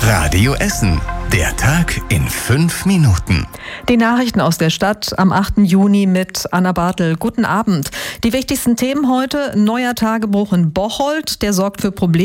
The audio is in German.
Radio Essen. Der Tag in 5 Minuten. Die Nachrichten aus der Stadt am 8. Juni mit Anna Bartel. Guten Abend. Die wichtigsten Themen heute: neuer Tagebruch in Bocholt. Der sorgt für Probleme